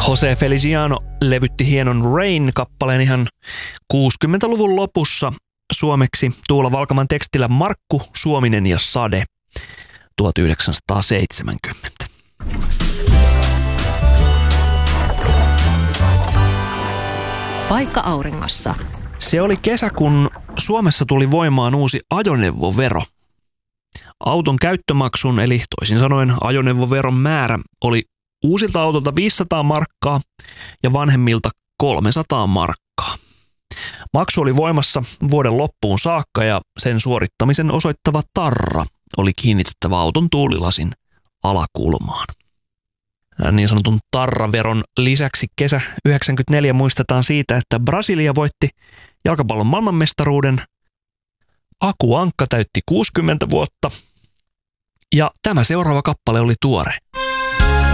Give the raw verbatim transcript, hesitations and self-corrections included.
Jose Feliciano levytti hienon Rain-kappaleen ihan kuusikymmentäluvun lopussa suomeksi Tuula Valkaman tekstillä Markku Suominen ja Sade tuhatyhdeksänsataaseitsemänkymmentä. Paikka auringossa. Se oli kesä, kun Suomessa tuli voimaan uusi ajoneuvovero. Auton käyttömaksun, eli toisin sanoen ajoneuvoveron määrä, oli uusilta autolta viisisataa markkaa ja vanhemmilta kolmesataa markkaa. Maksu oli voimassa vuoden loppuun saakka ja sen suorittamisen osoittava tarra oli kiinnitettävä auton tuulilasin alakulmaan. Niin sanotun tarraveron lisäksi kesä yhdeksänkymmentäneljä muistetaan siitä, että Brasilia voitti jalkapallon maailmanmestaruuden. Aku Ankka täytti kuusikymmentä vuotta ja tämä seuraava kappale oli tuore.